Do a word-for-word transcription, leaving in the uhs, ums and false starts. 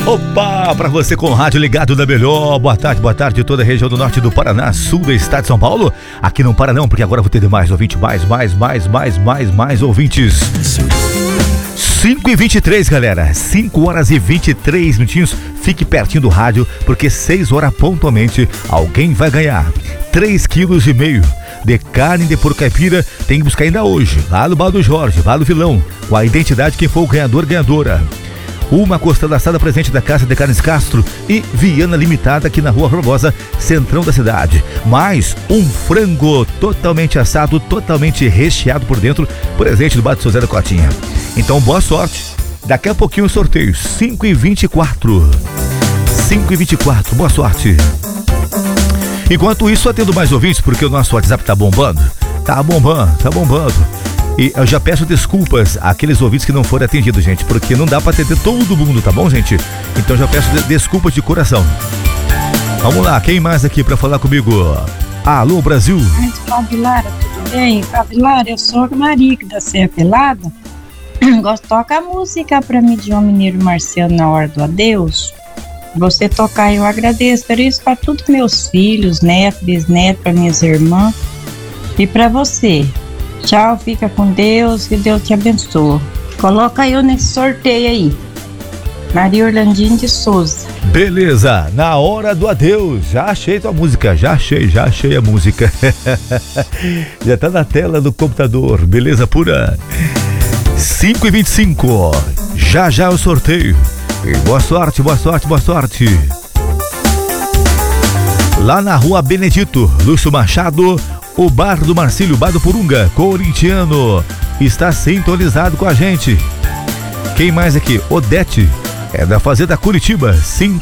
Opa, pra você com o rádio ligado na melhor. Boa tarde, boa tarde de toda a região do norte do Paraná, sul do estado de São Paulo. Aqui não para não, porque agora eu vou ter mais ouvintes, mais, mais, mais, mais, mais, mais ouvintes. cinco e vinte e três, galera. cinco horas e vinte e três minutinhos. Fique pertinho do rádio, porque seis horas pontualmente alguém vai ganhar três quilos e meio de carne de porco caipira. Tem que buscar ainda hoje, lá no Bar do Jorge, lá do Vilão, com a identidade de quem for o ganhador, ganhadora. Uma costela assada presente da Casa de Carnes Castro e Viana Limitada aqui na Rua Barbosa, centrão da cidade. Mais um frango totalmente assado, totalmente recheado por dentro, presente do Bar do Seu Zé da Cotinha. Então, boa sorte. Daqui a pouquinho o sorteio, cinco e vinte e quatro. cinco e vinte e quatro, boa sorte. Enquanto isso, atendo mais ouvintes, porque o nosso WhatsApp tá bombando. Tá bombando, tá bombando. E eu já peço desculpas àqueles ouvintes que não foram atendidos, gente, porque não dá pra atender todo mundo, tá bom, gente? Então já peço de- desculpas de coração. Vamos lá, quem mais aqui pra falar comigo? Alô, Brasil. Mas, Fabilara, tudo bem? Fabilara, eu sou a Marica da Serra Pelada. Gosto, toca a música pra mim de João Mineiro Marciano na hora do adeus. Você tocar, eu agradeço. Quero isso pra todos meus filhos, netos, bisnetos, pra minhas irmãs e pra você. Tchau, fica com Deus, que Deus te abençoe. Coloca eu nesse sorteio aí. Maria Orlandinho de Souza. Beleza, na hora do adeus. Já achei tua música, já achei, já achei a música. Já tá na tela do computador, beleza pura. cinco e vinte e cinco. Já já o sorteio. E boa sorte, boa sorte, boa sorte. Lá na Rua Benedito, Lúcio Machado, o Bar do Marcílio, Bar do Purunga, corintiano, está sintonizado com a gente. Quem mais aqui? Odete, é da Fazenda Curitiba, sim.